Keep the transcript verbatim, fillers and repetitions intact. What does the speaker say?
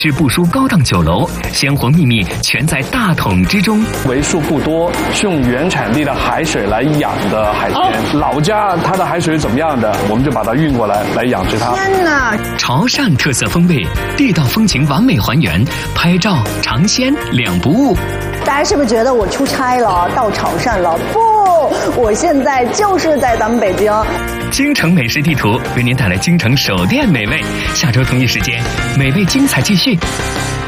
是不输高档酒楼，鲜活秘密全在大桶之中。 为数不多是用原产地的海水来养的海鲜，哦、老家它的海水怎么样的，我们就把它运过来来养殖它。 天哪！ 潮汕特色风味，地道风情完美还原，拍照尝鲜两不误。 大家是不是觉得我出差了，到潮汕了？不，我现在就是在咱们北京。 京城美食地图为您带来京城首店美味，下周同一时间，美味精彩继续。